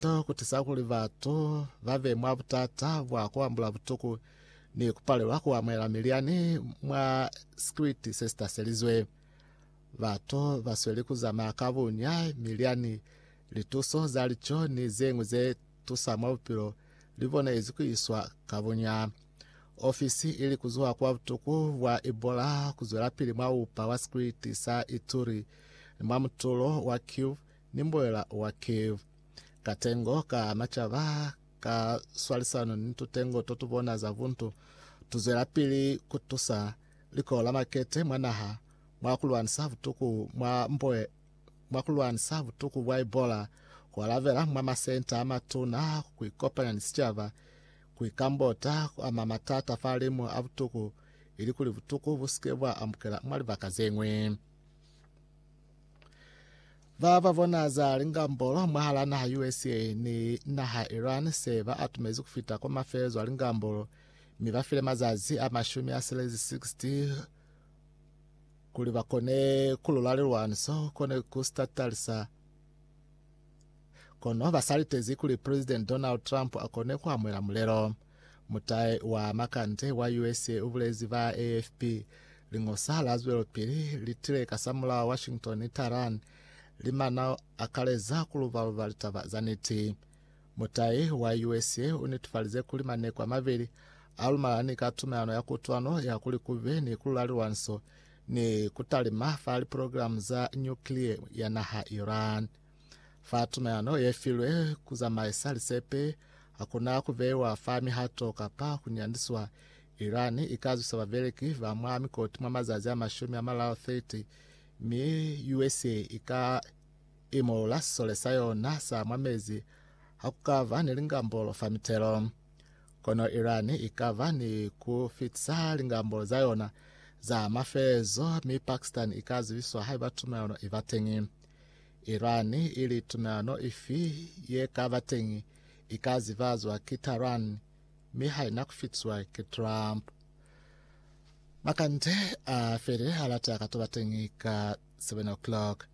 to kutisa kuli vatu vave mwa vutata vwa kuambula vutuku ni kupalelwa kuwamwela miliani mwa script sesta selizwe vatu vasweli kuzama kavunya miliani lituso zalicho ni zengu ze tusamwa upilo livona izikuiswa kavunya ofisi ili kuzuha kwa vutuku wa Ebola kuzwela pili mwa upa wa script sa Ituri mwa mtulo wa Kiev nimboela wa Kiev katengo ka machava ka swalisano nitutengo totubona za vuntu tuzwela pili kutusa likola makete mwanaha mwakulwanisa vutuku mwa mboe mwakulwanisa vutuku wa Ebola kwalavela mwa masenta amatuna kuikopanya nisichava kuikambota ama matata falimu avutuku ili kuli vutuku vusikebwa amukela mwali vakazengwe vava vonaza lingambolo mwahala naha USA ni naha Iran seva atumezi kufita kwa mafezo alingambolo mivafile mazazi amashumi asilezi 60 kuli vakone kululali lwaniso kone kustatalisa kono vasalitezi kuli President Donald Trump akone kuamwela mulero mutai wa makante wa USA uvulezi va AFP lingosa lazwelo pili litile kasamula Washington Taran limana akaleza kuluvaluva litava zaniti mutai wa USA unitufalize kulimane kwa mavili alumalani katumano ya kutwano ya kulikuve ni kululali wanso ni kutalima fali program za nuclear ya naha Iran fatumano yefilwe kuzama isalisepe hakuna kuvewa fami hato kapa kunyandiswa Irani ikazu sabaveleki va mwami koti mwa mazazi ya mashumi ya malao 30 mi USA ika imola sole sayo nasa mwamezi hakukava ni lingambolo famitelo kono Irani ikava ni kufitsa lingambolo zayona za mafezo mi Pakistan ikazi viswa haiba tumano ivatengi Irani ili tumano ifi ye kavatengi ikazi vazwa kitaran mi haina kufitswa kitrump makante fere halata katovatengi ka 7 o'clock